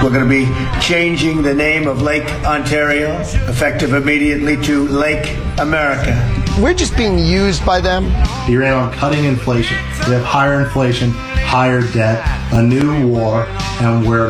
We're going to be changing the name of Lake Ontario, effective immediately, to Lake America. We're just being used by them. He ran on cutting inflation. We have higher inflation, higher debt, a new war, and we're